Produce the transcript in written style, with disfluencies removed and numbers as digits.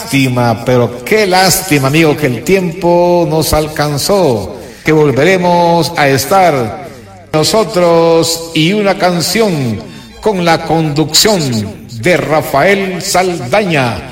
lástima, pero qué lástima, amigo, que el tiempo nos alcanzó, que volveremos a estar nosotros y una canción con la conducción de Rafael Saldaña.